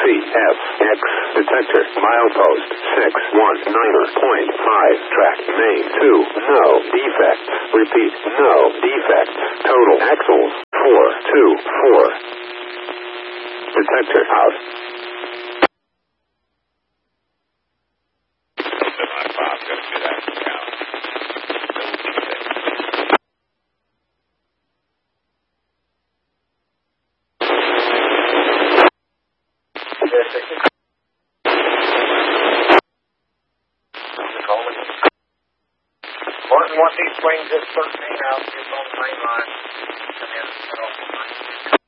CFX detector milepost 619.5 track main 2 no defects. Repeat, no defects. Total axles 424. Detector out. Martin, once he swings this 13 out, it's on the main line. Come in, get off the line.